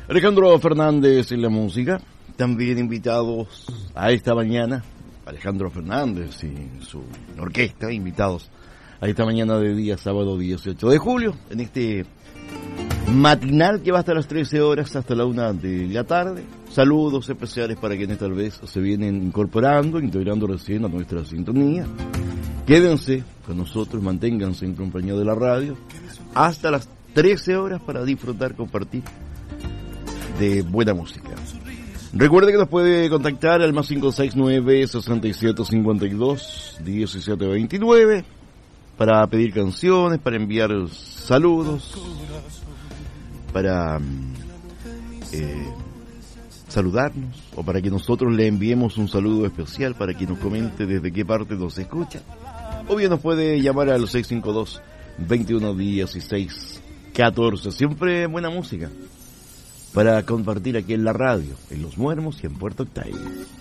Alejandro Fernández en la música. También invitados a esta mañana, Alejandro Fernández y su orquesta, invitados a esta mañana de día sábado 18 de julio, en este matinal que va hasta las 13 horas, hasta la 1 de la tarde. Saludos especiales para quienes tal vez se vienen incorporando, integrando recién a nuestra sintonía. Quédense con nosotros, manténganse en compañía de la radio hasta las 13 horas para disfrutar, compartir de buena música. Recuerde que nos puede contactar al más 569-6752-1729 para pedir canciones, para enviar saludos, para saludarnos o para que nosotros le enviemos un saludo especial para que nos comente desde qué parte nos escucha. O bien nos puede llamar al 652-2116-14. Siempre buena música para compartir aquí en la radio, en Los Muermos y en Puerto Octavio.